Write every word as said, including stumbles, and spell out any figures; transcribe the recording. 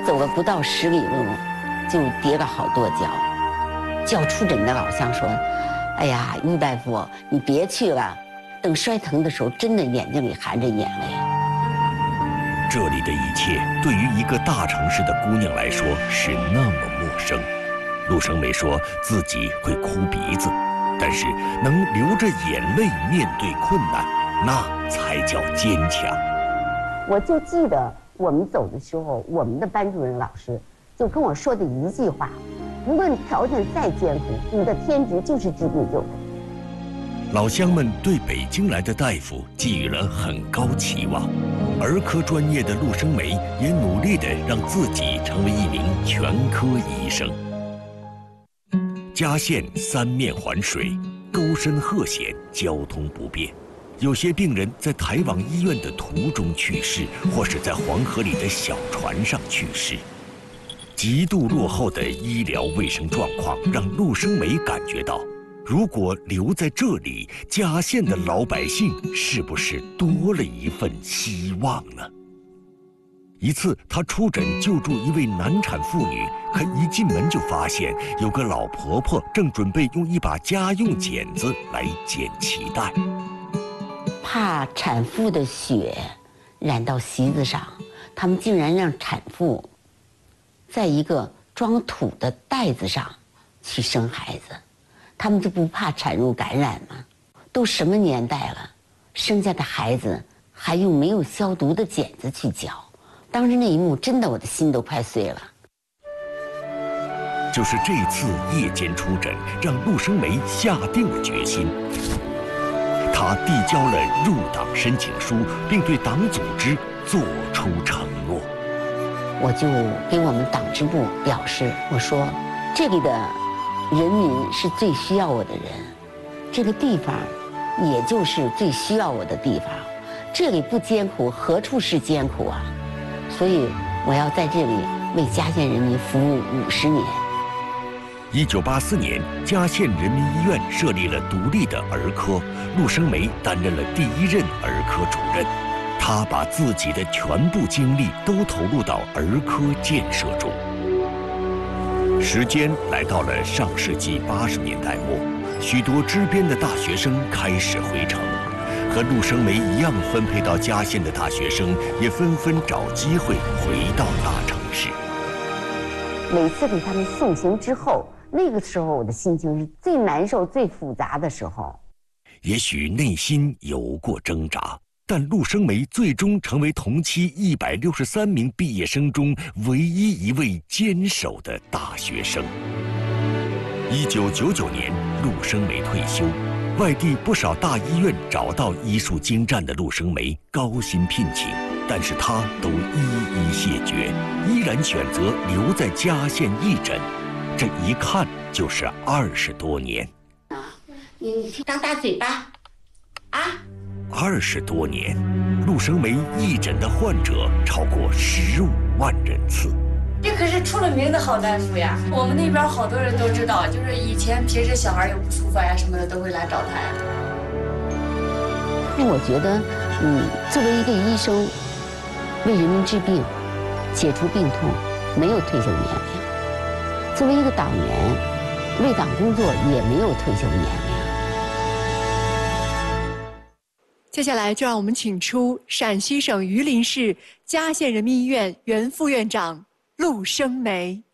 走了不到十里路，就跌了好多跤。叫出诊的老乡说：“哎呀，于大夫，你别去了，等摔疼的时候，真的眼睛里含着眼泪。” 这里的一切对于一个大城市的姑娘来说是那么陌生。陆生梅说自己会哭鼻子，但是能流着眼泪面对困难，那才叫坚强。 我就记得我们走的时候，我们的班主任老师就跟我说的一句话：无论条件再艰苦，你的天职就是治病救人。 老乡们对北京来的大夫寄予了很高期望，儿科专业的陆生梅也努力地让自己成为一名全科医生。嘉县三面环水，沟深壑险，交通不便。有些病人在抬往医院的途中去世，或是在黄河里的小船上去世。极度落后的医疗卫生状况让陆生梅感觉到，如果留在这里，嘉县的老百姓是不是多了一份希望呢？一次，他出诊救助一位难产妇女，可一进门就发现有个老婆婆正准备用一把家用剪子来剪脐带。 怕产妇的血染到席子上，他们竟然让产妇在一个装土的袋子上去生孩子。他们就不怕产褥感染吗？都什么年代了，生下的孩子还用没有消毒的剪子去绞。当时那一幕，真的我的心都快碎了。 就是这次夜间出诊，让陆生梅下定了决心。他递交了入党申请书，并对党组织做出承诺。 我就给我们党支部表示，我说这里的人民是最需要我的人，这个地方也就是最需要我的地方。这里不艰苦，何处是艰苦啊？所以我要在这里为嘉县人民服务五十年。 一九八四年，嘉县人民医院设立了独立的儿科，陆生梅担任了第一任儿科主任。他把自己的全部精力都投入到儿科建设中。时间来到了上世纪八十年代末，许多支边的大学生开始回城。和陆生梅一样分配到嘉县的大学生，也纷纷找机会回到大城市。 每次给他们送行之后，那个时候我的心情是最难受、最复杂的时候。 也许内心有过挣扎，但陆生梅最终成为同期一百六十三名毕业生中唯一一位坚守的大学生。一九九九年，陆生梅退休。外地不少大医院找到医术精湛的陆生梅，高薪聘请，但是他都一一谢绝，依然选择留在嘉县义诊。这一看就是二十多年。 你张大嘴巴，啊！ 二十多年，陆生梅义诊的患者超过十五万人次。 这可是出了名的好大夫呀！我们那边好多人都知道，就是以前平时小孩有不舒服呀什么的，都会来找他呀。 那我觉得，嗯，作为一个医生，为人民治病、解除病痛，没有退休年龄；作为一个党员，为党工作也没有退休年龄。 接下来就让我们请出陕西省榆林市嘉县人民医院原副院长陆生梅。